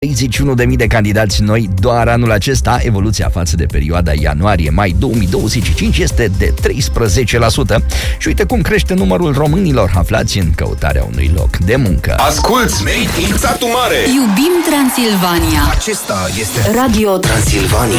31.000 de candidați noi doar anul acesta. Evoluția față de perioada ianuarie-mai 2025 este de 13%. Și uite cum crește numărul românilor aflați în căutarea unui loc de muncă. Asculți Made in Satu Mare. Iubim Transilvania. Acesta este Radio Transilvania.